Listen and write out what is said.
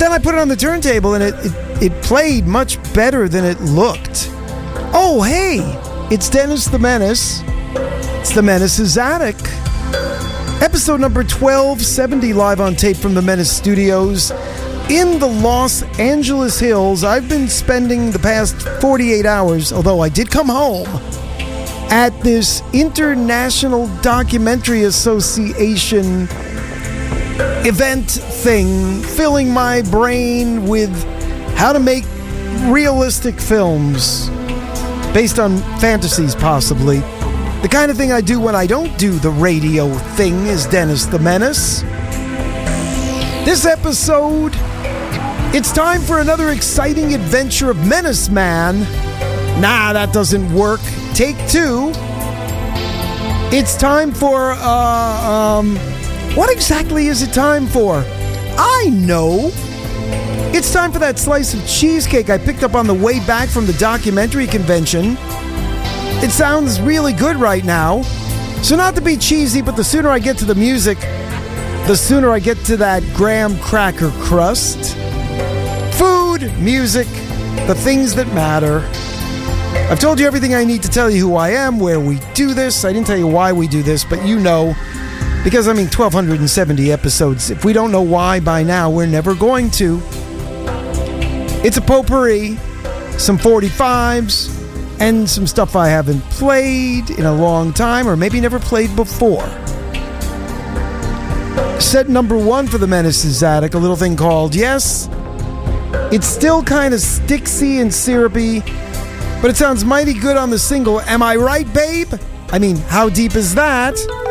then I put it on the turntable, and it played much better than it looked. Oh, hey, it's Dennis the Menace. It's the Menace's Attic. Episode number 1270, live on tape from the Menace Studios in the Los Angeles Hills. I've been spending the past 48 hours, although I did come home, at this International Documentary Association event thing, filling my brain with how to make realistic films based on fantasies, possibly. The kind of thing I do when I don't do the radio thing is Dennis the Menace. This episode, it's time for another exciting adventure of Menace Man. Nah, that doesn't work. Take two. It's time for, what exactly is it time for? I know. It's time for that slice of cheesecake I picked up on the way back from the documentary convention. It sounds really good right now. So not to be cheesy, but the sooner I get to the music, the sooner I get to that graham cracker crust. Food, music, the things that matter. I've told you everything I need to tell you who I am, where we do this. I didn't tell you why we do this, but you know. Because, 1,270 episodes. If we don't know why by now, we're never going to. It's a potpourri, some 45s, and some stuff I haven't played in a long time, or maybe never played before. Set number one for the Menace's Attic, a little thing called Yes. It's still kind of sticksy and syrupy, but it sounds mighty good on the single. Am I right, babe? How deep is that?